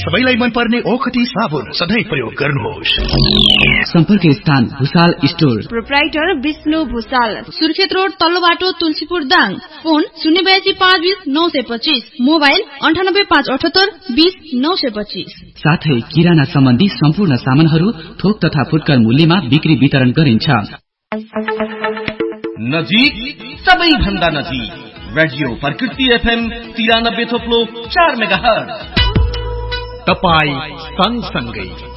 सबैलाई मनपर्ने ओखती साबुन सधैँ प्रयोग गर्नुहोस्। सम्पर्क स्थान Bhusal store, proprietor Vishnu Bhusal, Surkhet road तल्लो बाटो तुलसीपुर दाङ। Phone 082520925, mobile 9858820925। साथै किराना सम्बन्धी सम्पूर्ण सामानहरू थोक तथा फुटकर मूल्यमा बिक्री वितरण गरिन्छ। नजिक सबैभन्दा नजिक रेडियो प्रकृति FM 93.4 मेगाहर्ज। तपाई सँगसँगै